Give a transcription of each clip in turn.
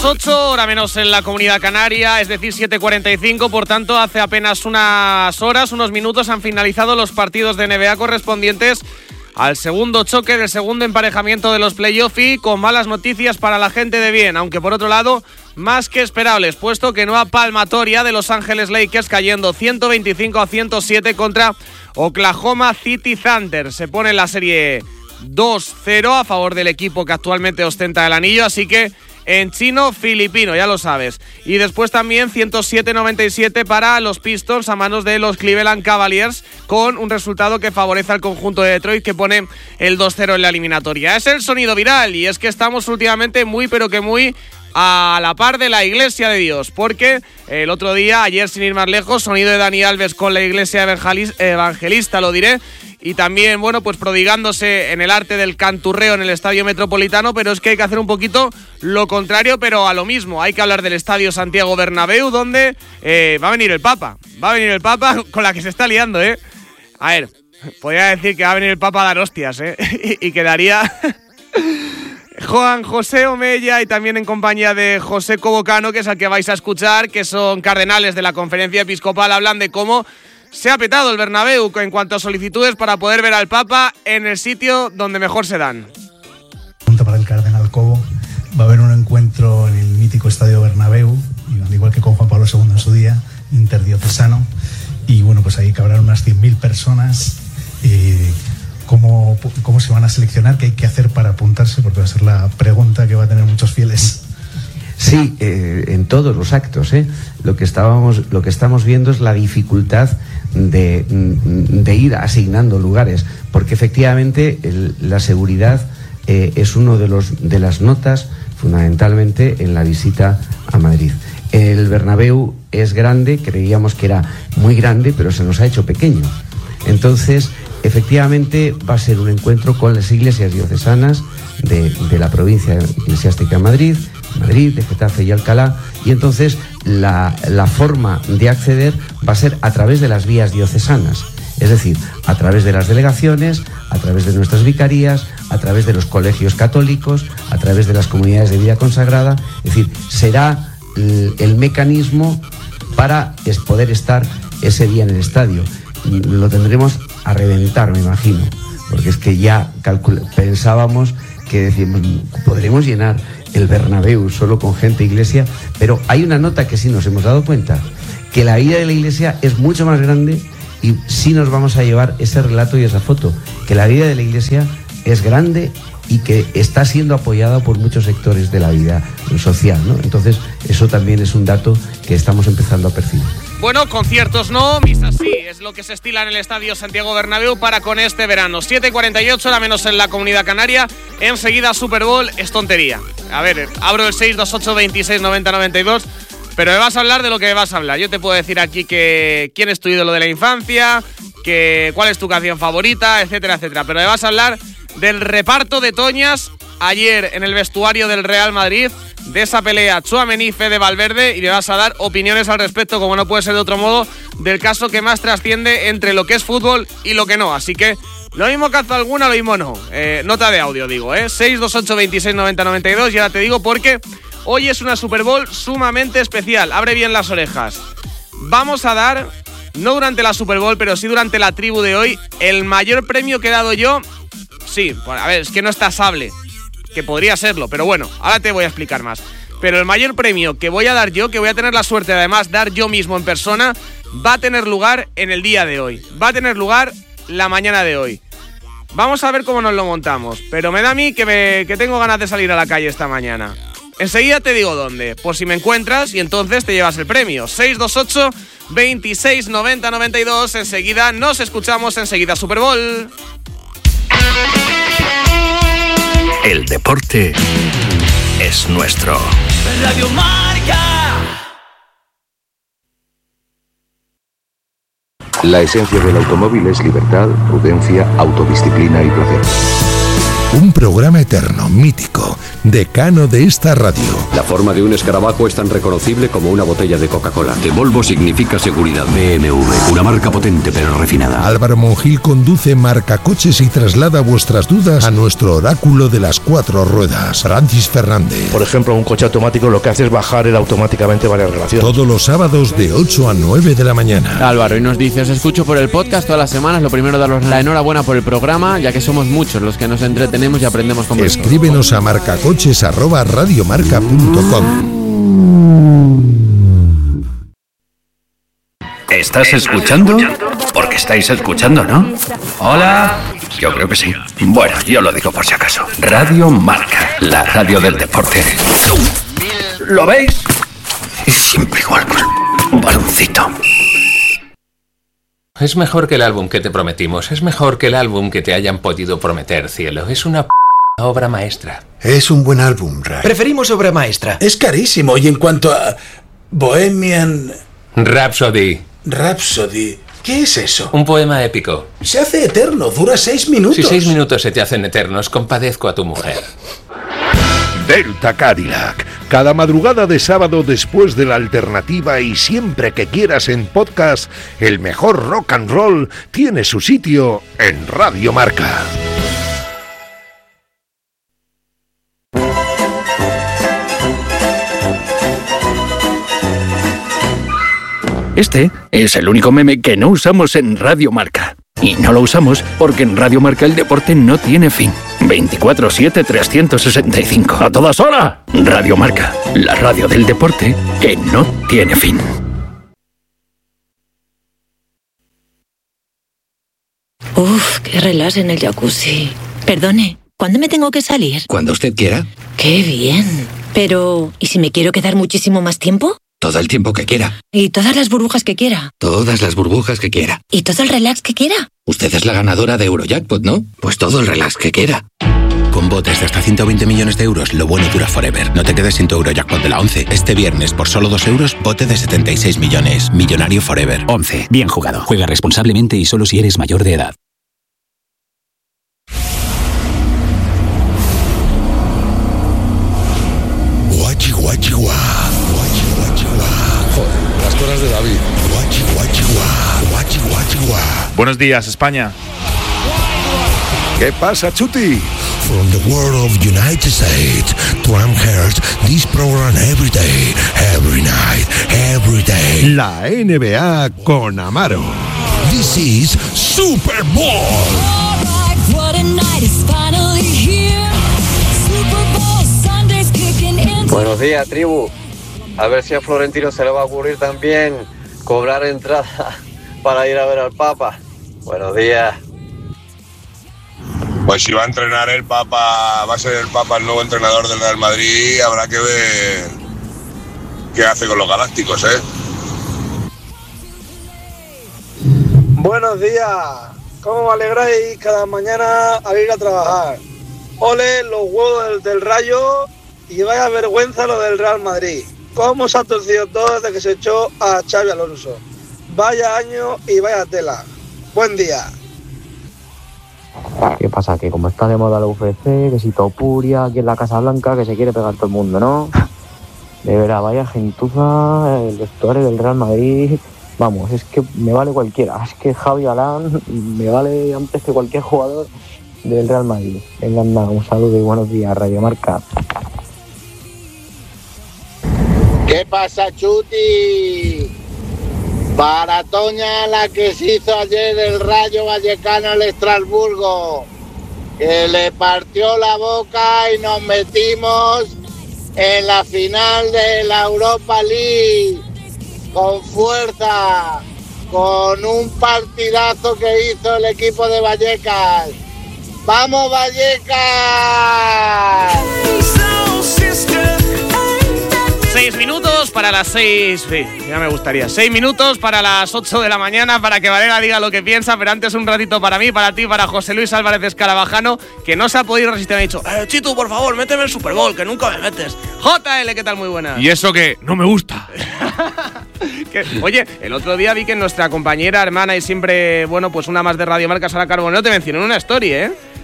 8, hora menos en la Comunidad Canaria, es decir 7:45, por tanto hace apenas unos minutos han finalizado los partidos de NBA correspondientes al segundo choque del segundo emparejamiento de los playoffs y con malas noticias para la gente de bien, aunque por otro lado más que esperables, puesto que nueva palmatoria de Los Ángeles Lakers cayendo 125-107 contra Oklahoma City Thunder. Se pone en la serie 2-0 a favor del equipo que actualmente ostenta el anillo, así que en chino-filipino, ya lo sabes. Y después también 107-97 para los Pistons a manos de los Cleveland Cavaliers, con un resultado que favorece al conjunto de Detroit, que pone el 2-0 en la eliminatoria. Es el sonido viral, y es que estamos últimamente muy pero que muy a la par de la Iglesia de Dios, porque el otro día, ayer sin ir más lejos, sonido de Dani Alves con la Iglesia Evangelista, lo diré, y también, bueno, pues prodigándose en el arte del canturreo en el Estadio Metropolitano, pero es que hay que hacer un poquito lo contrario, pero a lo mismo. Hay que hablar del Estadio Santiago Bernabéu, donde va a venir el Papa con la que se está liando, A ver, podría decir que va a venir el Papa a dar hostias, y quedaría Juan José Omella, y también en compañía de José Cobocano, que es al que vais a escuchar, que son cardenales de la Conferencia Episcopal, hablan de cómo se ha petado el Bernabéu en cuanto a solicitudes para poder ver al Papa en el sitio donde mejor se dan. Para el cardenal Cobo, va a haber un encuentro en el mítico Estadio Bernabéu, al igual que con Juan Pablo II en su día, interdiocesano, y bueno, pues ahí cabrán unas 100.000 personas. ¿Cómo se van a seleccionar? ¿Qué hay que hacer para apuntarse? Porque va a ser la pregunta que va a tener muchos fieles. Sí, en todos los actos, Lo que estamos viendo es la dificultad de ir asignando lugares, porque efectivamente la seguridad es uno de las notas fundamentalmente en la visita a Madrid. El Bernabéu es grande, creíamos que era muy grande, pero se nos ha hecho pequeño. Entonces, efectivamente, va a ser un encuentro con las iglesias diocesanas de la provincia eclesiástica de Madrid, de Getafe y Alcalá, y entonces la forma de acceder va a ser a través de las vías diocesanas, es decir, a través de las delegaciones, a través de nuestras vicarías, a través de los colegios católicos, a través de las comunidades de vida consagrada, es decir, será el mecanismo para poder estar ese día en el estadio. Lo tendremos a reventar, me imagino, porque es que ya pensábamos que decimos, podremos llenar el Bernabéu solo con gente iglesia, pero hay una nota que sí nos hemos dado cuenta, que la vida de la iglesia es mucho más grande, y sí nos vamos a llevar ese relato y esa foto, que la vida de la iglesia es grande y que está siendo apoyada por muchos sectores de la vida social, ¿no? Entonces, eso también es un dato que estamos empezando a percibir. Bueno, conciertos no, misas sí, es lo que se estila en el Estadio Santiago Bernabéu para con este verano. 7:48, hora menos en la Comunidad Canaria. Enseguida Super Bowl, es tontería. A ver, abro el 628 26 90 92, pero me vas a hablar de lo que me vas a hablar. Yo te puedo decir aquí que quién es tu ídolo de la infancia, que cuál es tu canción favorita, etcétera, etcétera. Pero me vas a hablar del reparto de toñas ayer en el vestuario del Real Madrid, de esa pelea Tchouaméni Fede Valverde, y me vas a dar opiniones al respecto, como no puede ser de otro modo, del caso que más trasciende entre lo que es fútbol y lo que no. Así que lo mismo cazo alguna, lo mismo no. Nota de audio, digo, 628 26 90 92. Y ahora te digo porque hoy es una Super Bowl sumamente especial. Abre bien las orejas. Vamos a dar, no durante la Super Bowl, pero sí durante la tribu de hoy, el mayor premio que he dado yo. Sí, a ver, es que no está Sable, que podría serlo, pero bueno, ahora te voy a explicar más. Pero el mayor premio que voy a dar yo, que voy a tener la suerte de además dar yo mismo en persona, va a tener lugar en el día de hoy. Va a tener lugar la mañana de hoy. Vamos a ver cómo nos lo montamos, pero me da a mí que tengo ganas de salir a la calle esta mañana. Enseguida te digo dónde, por si me encuentras, y entonces te llevas el premio. 628 26 90 92. Enseguida nos escuchamos, enseguida Super Bowl. El deporte es nuestro. Radio Marca. La esencia del automóvil es libertad, prudencia, autodisciplina y placer. Un programa eterno, mítico, decano de esta radio. La forma de un escarabajo es tan reconocible como una botella de Coca-Cola. De Volvo significa seguridad. BMW, una marca potente pero refinada. Álvaro Monjil conduce Marcacoches y traslada vuestras dudas a nuestro oráculo de las 4 ruedas, Francis Fernández. Por ejemplo, un coche automático lo que hace es bajar él automáticamente varias relaciones. Todos los sábados de 8 a 9 de la mañana. Álvaro, y nos dice, os escucho por el podcast todas las semanas. Lo primero, daros la enhorabuena por el programa, ya que somos muchos los que nos entretenemos y aprendemos con vosotros. Escríbenos a marcacoches@radiomarca.com. ¿Estás escuchando? Porque estáis escuchando, ¿no? Hola. Yo creo que sí. Bueno, yo lo digo por si acaso. Radio Marca, la radio del deporte. ¿Lo veis? Es siempre igual con un baloncito. Es mejor que el álbum que te prometimos. Es mejor que el álbum que te hayan podido prometer, cielo. Es una obra maestra. Es un buen álbum, Ray. Preferimos obra maestra. Es carísimo. Y en cuanto a Bohemian Rhapsody. ¿Qué es eso? Un poema épico. Se hace eterno. Dura 6 minutos. Si 6 minutos se te hacen eternos, compadezco a tu mujer. Delta Cadillac. Cada madrugada de sábado después de la alternativa y siempre que quieras en podcast, el mejor rock and roll tiene su sitio en Radio Marca. Este es el único meme que no usamos en Radio Marca. Y no lo usamos porque en Radio Marca el deporte no tiene fin. 24/7, 365. ¡A todas horas! Radio Marca, la radio del deporte que no tiene fin. Uf, qué relax en el jacuzzi. Perdone, ¿cuándo me tengo que salir? Cuando usted quiera. ¡Qué bien! Pero, ¿y si me quiero quedar muchísimo más tiempo? Todo el tiempo que quiera. ¿Y todas las burbujas que quiera? Todas las burbujas que quiera. ¿Y todo el relax que quiera? Usted es la ganadora de Eurojackpot, ¿no? Pues todo el relax que quiera. Con botes de hasta 120 millones de euros, lo bueno dura forever. No te quedes sin tu Eurojackpot de la 11. Este viernes, por solo 2 euros, bote de 76 millones. Millonario forever. 11. Bien jugado. Juega responsablemente y solo si eres mayor de edad. Guachi, guachi, guá. Guachi, guachi, guá. Joder, las cosas de David. Guachi, guachi, guá. Guachi, guachi, guá. Buenos días, España. ¿Qué pasa, Chuti? From the world of United States, Trump hears this program every day, every night, every day. La NBA con Amaro. This is Super Bowl. All right, what a night is finally here. Super Bowl Sunday's kicking in. Buenos días, tribu. A ver si a Florentino se le va a ocurrir también cobrar entrada para ir a ver al Papa. Buenos días. Pues si va a entrenar el Papa, va a ser el Papa el nuevo entrenador del Real Madrid, habrá que ver qué hace con los galácticos, ¿eh? Buenos días. ¿Cómo me alegráis cada mañana a ir a trabajar? Ole los huevos del Rayo y vaya vergüenza lo del Real Madrid. ¿Cómo se ha torcido todo desde que se echó a Xabi Alonso? Vaya año y vaya tela. Buen día. ¿Qué pasa? Que como está de moda la UFC, que si Topuria, aquí en la Casa Blanca, que se quiere pegar todo el mundo, ¿no? De verdad, vaya gentuza, el vestuario del Real Madrid. Vamos, es que me vale cualquiera. Es que Javi Galán me vale antes que cualquier jugador del Real Madrid. Venga, anda, un saludo y buenos días, Radio Marca. ¿Qué pasa, Chuti? Para Toña, la que se hizo ayer el Rayo Vallecano al Estrasburgo, que le partió la boca y nos metimos en la final de la Europa League con fuerza, con un partidazo que hizo el equipo de Vallecas. ¡Vamos, Vallecas! 6 minutos para las 6, sí, ya me gustaría. 6 minutos para las 8 de la mañana para que Valera diga lo que piensa, pero antes un ratito para mí, para ti, para José Luis Álvarez Escarabajano, que no se ha podido resistir. Me ha dicho, Chitu, por favor, méteme el Super Bowl, que nunca me metes. JL, ¿qué tal? Muy buenas. Y eso que no me gusta. Oye, el otro día vi que nuestra compañera, hermana y siempre, bueno, pues una más de Radio Marca, Sara Carbonero, te mencionó en una story, ¿eh?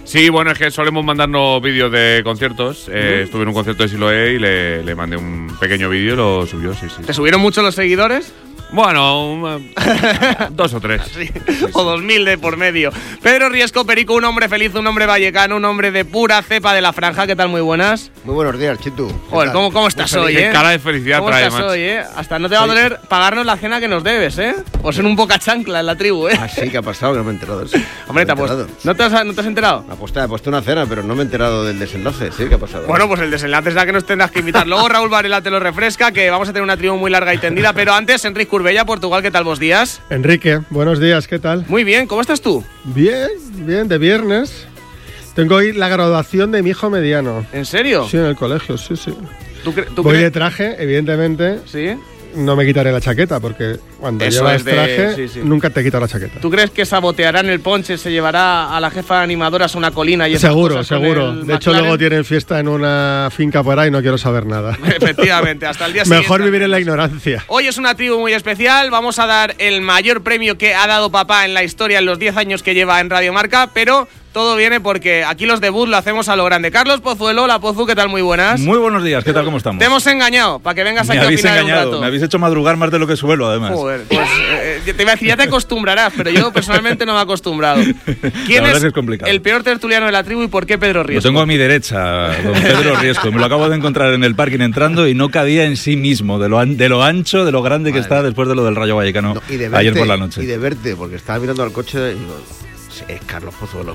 Sí, bueno, es que solemos mandarnos vídeos de conciertos. Estuve en un concierto de Siloé y le mandé un pequeño vídeo y lo subió, sí. ¿Te subieron mucho los seguidores? Bueno, 2 o 3. Sí. O 2000 de por medio. Pedro Riesco Perico, un hombre feliz, un hombre vallecano, un hombre de pura cepa de la franja. ¿Qué tal? Muy buenas. Muy buenos días, Chitu. Joder, ¿cómo estás hoy, Qué cara de felicidad ¿Cómo trae, estás macho. hoy, Hasta no te va a doler pagarnos la cena que nos debes, O ser un poca chancla en la tribu, Ah, sí, ¿qué ha pasado? Que no me he enterado de eso. Hombre, ¿no te has enterado? He puesto una cena, pero no me he enterado del desenlace. Sí, ¿qué ha pasado? Bueno, pues el desenlace es la que nos tendrás que invitar. Luego Raúl Varela te lo refresca, que vamos a tener una tribu muy larga y tendida. Pero antes, Enrique Curbella, Portugal, ¿qué tal vos días? Enrique, buenos días, ¿qué tal? Muy bien, ¿cómo estás tú? Bien, de viernes. Tengo hoy la graduación de mi hijo mediano. ¿En serio? Sí, en el colegio, sí. ¿Tú Voy de traje, evidentemente. ¿Sí? No me quitaré la chaqueta, porque cuando Eso llevas es de- traje, sí. nunca te quitas la chaqueta. ¿Tú crees que sabotearán el ponche, se llevará a la jefa animadora a una colina y esas Seguro. cosas con el De hecho, McLaren? luego tienen fiesta en una finca por ahí y no quiero saber nada. Efectivamente, hasta el día siguiente. Mejor vivir en la ignorancia. Hoy es una tribu muy especial, vamos a dar el mayor premio que ha dado papá en la historia en los 10 años que lleva en Radio Marca, pero todo viene porque aquí los debuts lo hacemos a lo grande. Carlos Pozuelo, la Pozu, ¿qué tal? Muy buenas. Muy buenos días, ¿qué tal? ¿Cómo estamos? Te hemos engañado, para que vengas aquí al final de un rato. Me habéis hecho madrugar más de lo que suelo, además. Joder, pues te iba a decir, ya te acostumbrarás, pero yo personalmente no me he acostumbrado. ¿Quién La verdad es es complicado. el peor tertuliano de la tribu y por qué Pedro Lo Riesco? tengo a mi derecha, don Pedro Riesco. Me lo acabo de encontrar en el parking entrando y no cabía en sí mismo, de lo ancho, de lo grande que está después de lo del Rayo Vallecano ayer por la noche. Y de verte, porque estaba mirando al coche y digo, es Carlos Pozuelo.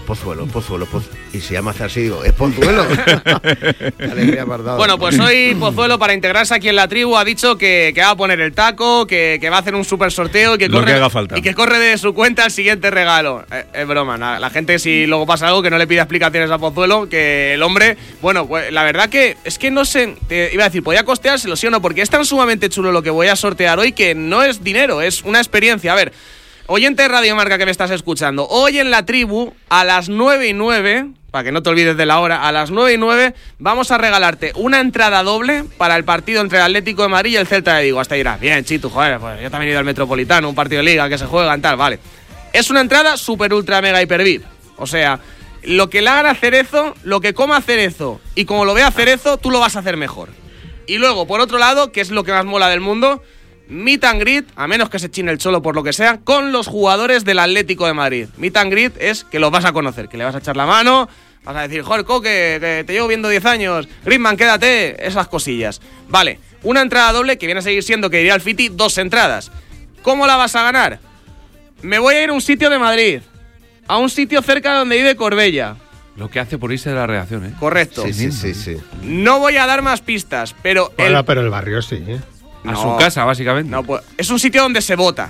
Y se llama así, digo, es Pozuelo. Qué alegría me has dado. Bueno, pues hoy Pozuelo, para integrarse aquí en la tribu, ha dicho que va a poner el taco, que va a hacer un super sorteo y que, Lo que haga falta. y que corre de su cuenta el siguiente regalo. Es broma, la gente, si luego pasa algo, que no le pida explicaciones a Pozuelo, que el hombre, bueno, pues la verdad que es que no sé, te iba a decir, podía costeárselo, sí o no, porque es tan sumamente chulo lo que voy a sortear hoy que no es dinero, es una experiencia. A ver, oyente de Radio Marca que me estás escuchando, hoy en la tribu, a las 9:09, para que no te olvides de la hora, a las 9:09 vamos a regalarte una entrada doble para el partido entre el Atlético de Madrid y el Celta de Vigo. Hasta dirás, bien, Chitu, joder, pues yo también he ido al Metropolitano, un partido de liga que se juega en tal, vale. Es una entrada super ultra mega hiper VIP. O sea, lo que le hagan a Cerezo, lo que coma Cerezo y como lo vea Cerezo, tú lo vas a hacer mejor. Y luego, por otro lado, que es lo que más mola del mundo, meet and greet, a menos que se chine el cholo por lo que sea, con los jugadores del Atlético de Madrid. Meet and greet es que los vas a conocer, que le vas a echar la mano, vas a decir, joder, Coque, que te llevo viendo 10 años, Griezmann, quédate, esas cosillas. Vale, una entrada doble que viene a seguir siendo, que diría el Fiti, 2 entradas. ¿Cómo la vas a ganar? Me voy a ir a un sitio de Madrid, a un sitio cerca de donde vive Corbella. Lo que hace por irse de la redacción, ¿eh? Correcto. Sí. No voy a dar más pistas, pero Bueno, pero el barrio sí. A su casa, básicamente. No, pues, es un sitio donde se vota.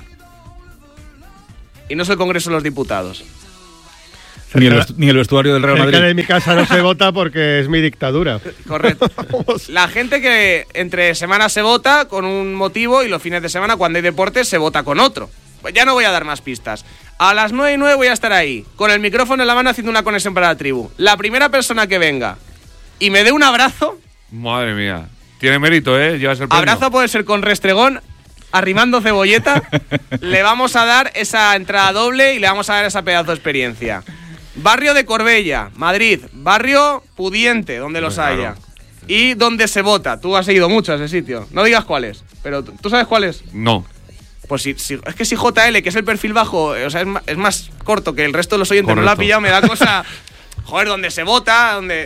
Y no es el Congreso de los Diputados. Ni el vestuario del Real Cerca Madrid. de mi casa no se vota porque es mi dictadura. Correcto. La gente que entre semanas se vota con un motivo y los fines de semana, cuando hay deporte, se vota con otro. Pues ya no voy a dar más pistas. A las 9:09 voy a estar ahí, con el micrófono en la mano haciendo una conexión para la tribu. La primera persona que venga y me dé un abrazo... Madre mía. Tiene mérito, ¿eh? Llevas el premio. Abrazo puede ser con restregón, arrimando cebolleta. Le vamos a dar esa entrada doble y le vamos a dar esa pedazo de experiencia. Barrio de Corbella, Madrid. Barrio pudiente, donde los haya. Y donde se vota. Tú has ido mucho a ese sitio. No digas cuál es, pero ¿tú sabes cuál es? No. Pues es que si JL, que es el perfil bajo, o sea, es más corto que el resto de los oyentes, Correcto. no lo ha pillado, me da cosa... Joder, donde se vota, donde...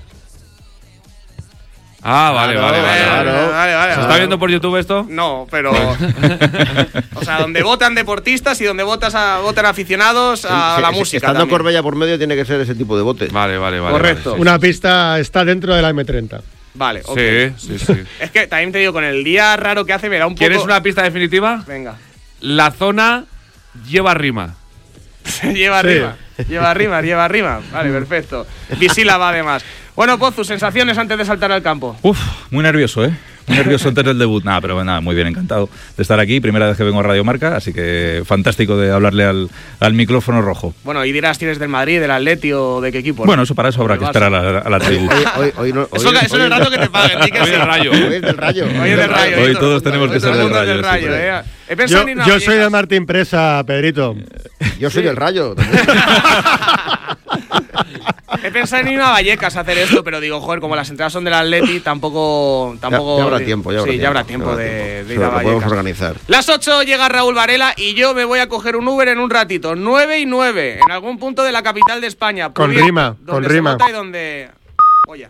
Ah, vale. Vale. ¿Se está viendo por YouTube esto? No, pero... o sea, donde votan deportistas y donde votan aficionados a la música. Estando también. Corbella por medio tiene que ser ese tipo de bote. Vale. Correcto. Una pista está dentro de la M30. Vale, ok. Sí. Es que también te digo, con el día raro que hace me da un poco... ¿Quieres una pista definitiva? Venga. La zona lleva rima. Lleva rima. Vale, perfecto. Bisílaba además. Bueno, Pozu, sensaciones antes de saltar al campo. Muy nervioso, ¿eh? Muy nervioso antes del debut. Nada, pero nada, muy bien, encantado de estar aquí. Primera vez que vengo a Radio Marca, así que fantástico de hablarle al micrófono rojo. Bueno, y dirás, ¿tienes del Madrid, del Atleti o de qué equipo? Bueno, eso para eso habrá que esperar a la tribu. Eso es el rato que te paguen. Hoy es del Rayo. Hoy es del Rayo. Hoy todos tenemos que ser del Rayo. He pensado en Yo soy de Martín Presa, Pedrito. Yo soy del Rayo. He pensado en ir a Vallecas a hacer esto, pero digo, joder, como las entradas son del Atleti, tampoco ya habrá tiempo, ya habrá tiempo de ir a Vallecas. Lo podemos organizar. Las 8 llega Raúl Varela y yo me voy a coger un Uber en un ratito. 9:09, en algún punto de la capital de España. Con rima, con rima. Y donde... Oye.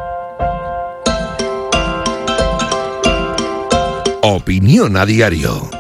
Opinión a diario.